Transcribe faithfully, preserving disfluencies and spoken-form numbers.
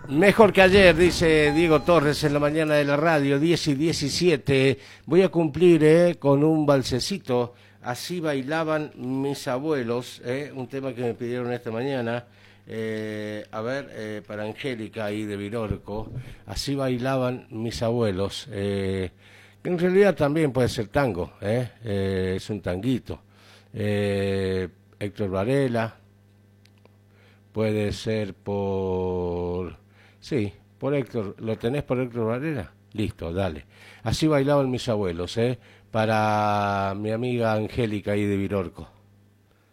Mejor que ayer, dice Diego Torres en la mañana de la radio, diez y diecisiete. Voy a cumplir eh, con un balsecito. Así bailaban mis abuelos, eh, un tema que me pidieron esta mañana. Eh, a ver, eh, para Angélica ahí de Virorco. Así bailaban mis abuelos. Eh, que en realidad también puede ser tango, eh, eh, es un tanguito. Eh, Héctor Varela, puede ser por... Sí, por Héctor. ¿Lo tenés por Héctor Varela? Listo, dale. Así bailaban mis abuelos, ¿eh? Para mi amiga Angélica ahí de Virorco.